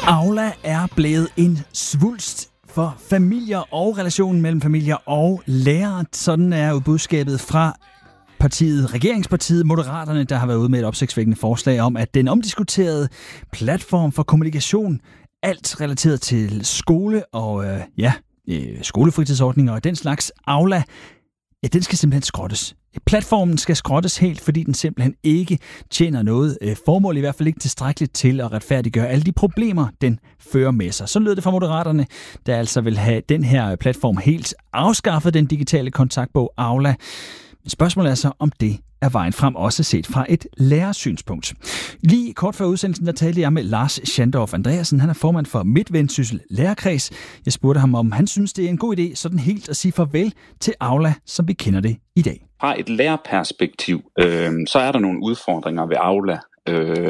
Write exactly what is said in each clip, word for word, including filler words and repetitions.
Aula er blevet en svulst for familier og relationen mellem familier og lærere. Sådan er budskabet fra partiet, regeringspartiet Moderaterne, der har været ude med et opsigtsvækkende forslag om, at den omdiskuterede platform for kommunikation, alt relateret til skole og øh, ja, øh, skolefritidsordninger og den slags Aula, ja, den skal simpelthen skrottes. Platformen skal skrottes helt, fordi den simpelthen ikke tjener noget øh, formål, i hvert fald ikke tilstrækkeligt til at retfærdiggøre alle de problemer, den fører med sig. Så lød det fra Moderaterne, der altså vil have den her platform helt afskaffet, den digitale kontaktbog Aula. Men spørgsmålet er så, om det er vejen frem, også set fra et lærersynspunkt. Lige kort før udsendelsen, der talte jeg med Lars Schandorf Andreasen. Han er formand for Midtvendsyssel Lærerkreds. Jeg spurgte ham, om han synes, det er en god idé sådan helt at sige farvel til Aula, som vi kender det i dag. Fra et lærerperspektiv, øh, så er der nogle udfordringer ved Aula. Øh,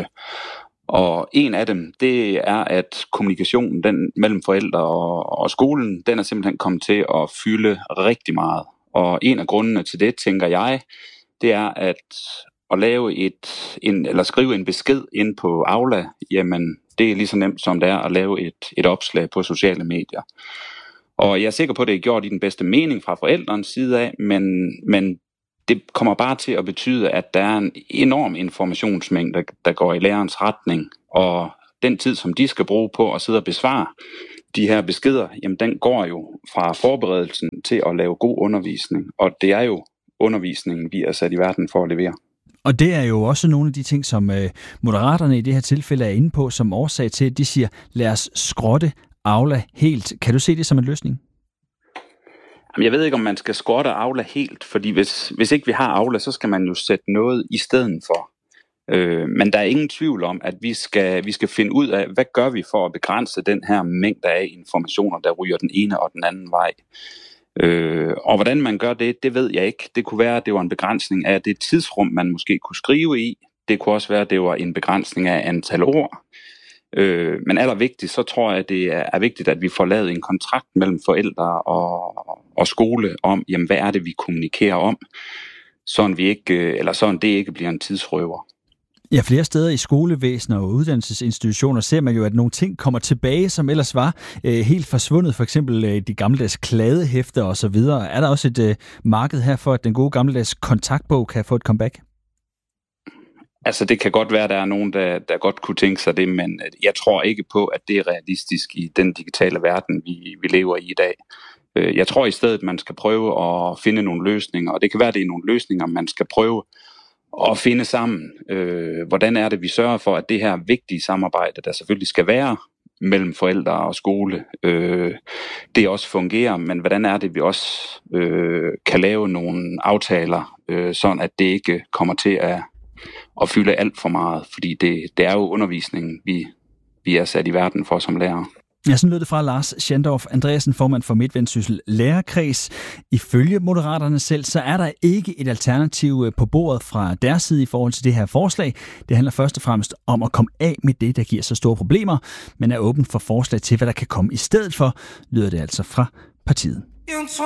og en af dem, det er, at kommunikationen den, mellem forældre og, og skolen, den er simpelthen kommet til at fylde rigtig meget. Og en af grundene til det, tænker jeg, det er at, at lave et, en, eller skrive en besked ind på Aula, jamen det er lige så nemt som det er at lave et, et opslag på sociale medier. Og jeg er sikker på, at det er gjort i den bedste mening fra forældrenes side af, men, men det kommer bare til at betyde, at der er en enorm informationsmængde, der går i lærerens retning, og den tid, som de skal bruge på at sidde og besvare de her beskeder, jamen den går jo fra forberedelsen til at lave god undervisning, og det er jo undervisningen, vi er sat i verden for at levere. Og det er jo også nogle af de ting, som øh, Moderaterne i det her tilfælde er inde på, som årsag til, at de siger, lad os skrotte Aula helt. Kan du se det som en løsning? Jamen, jeg ved ikke, om man skal skrotte Aula helt, fordi hvis, hvis ikke vi har Aula, så skal man jo sætte noget i stedet for. Øh, men der er ingen tvivl om, at vi skal, vi skal finde ud af, hvad gør vi for at begrænse den her mængde af informationer, der ryger den ene og den anden vej. Øh, og hvordan man gør det, det ved jeg ikke. Det kunne være, at det var en begrænsning af det tidsrum, man måske kunne skrive i. Det kunne også være, at det var en begrænsning af antal ord. Øh, men allervigtigst, så tror jeg, at det er, er vigtigt, at vi får lavet en kontrakt mellem forældre og, og skole om, jamen, hvad er det, vi kommunikerer om, sådan, vi ikke, eller sådan det ikke bliver en tidsrøver. Ja, flere steder i skolevæsen og uddannelsesinstitutioner ser man jo, at nogle ting kommer tilbage, som ellers var øh, helt forsvundet. For eksempel øh, de gammeldags kladehæfter og så videre. Er der også et øh, marked her for, at den gode gammeldags kontaktbog kan få et comeback? Altså, det kan godt være, at der er nogen, der, der godt kunne tænke sig det, men jeg tror ikke på, at det er realistisk i den digitale verden, vi, vi lever i i dag. Jeg tror i stedet, man skal prøve at finde nogle løsninger, og det kan være, at det er nogle løsninger, man skal prøve at finde sammen. Øh, hvordan er det, vi sørger for, at det her vigtige samarbejde, der selvfølgelig skal være mellem forældre og skole, øh, det også fungerer, men hvordan er det, vi også øh, kan lave nogle aftaler, øh, sådan at det ikke kommer til at, at fylde alt for meget, fordi det, det er jo undervisningen, vi, vi er sat i verden for som lærere. Ja, sådan lød det fra Lars Schandorf Andreasen, formand for Midtvendsyssel Lærerkreds. Ifølge Moderaterne selv, så er der ikke et alternativ på bordet fra deres side i forhold til det her forslag. Det handler først og fremmest om at komme af med det, der giver så store problemer, men er åben for forslag til, hvad der kan komme i stedet for, lyder det altså fra partiet.